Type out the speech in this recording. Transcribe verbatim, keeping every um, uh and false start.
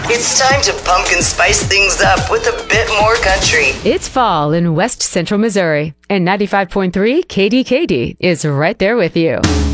It's time to pumpkin spice things up with a bit more country. It's fall in West Central Missouri, and ninety-five point three K D K D is right there with you.